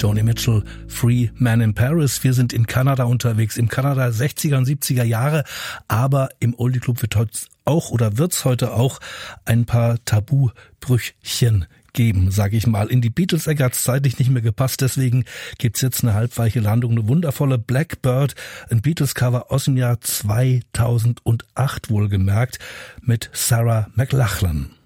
Joni Mitchell, Free Man in Paris. Wir sind in Kanada unterwegs, im Kanada 60er und 70er Jahre, aber im Oldie Club wird heute auch oder wird's heute auch ein paar Tabubrüchchen geben, sage ich mal. In die Beatles-Ecke hat's zeitlich nicht mehr gepasst, deswegen gibt's jetzt eine halbweiche Landung, eine wundervolle Blackbird, ein Beatles-Cover aus dem Jahr 2008 wohlgemerkt, mit Sarah McLachlan.